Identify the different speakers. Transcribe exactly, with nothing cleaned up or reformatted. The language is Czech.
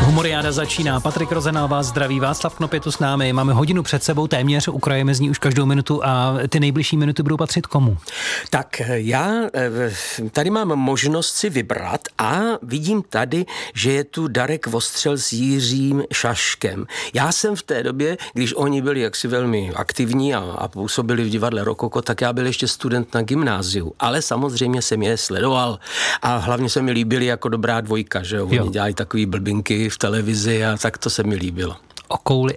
Speaker 1: Humoriáda začíná. Patrik Rozenál vás zdraví, Václav Knop je tu s námi. Máme hodinu před sebou téměř, ukrajeme z ní už každou minutu a ty nejbližší minuty budou patřit komu?
Speaker 2: Tak já tady mám možnost si vybrat a vidím tady, že je tu Darek Vostřel s Jiřím Šaškem. Já jsem v té době, když oni byli jaksi velmi aktivní a, a působili v divadle Rokoko, tak já byl ještě student na gymnáziu, ale samozřejmě jsem je sledoval a hlavně se mi líbili jako dobrá dvojka, že jo? Oni dělají takový blbinky v televizi a tak to se mi líbilo.
Speaker 1: O kouli